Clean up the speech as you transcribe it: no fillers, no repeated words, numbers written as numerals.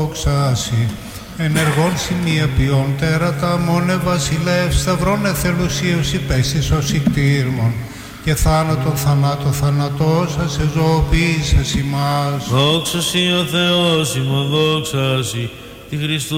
δόξα σοι. Ενεργών σημεία ποιών τέρατα, μόνε βασιλεύ, σταυρών εθελουσίους υπέστης ως ικτήρμων. Και θάνατον θανάτο θανατώσα σε ζωοποίησες ημάς. Δόξα σοι ο Θεός ημών, δόξα σοι, τη Χριστού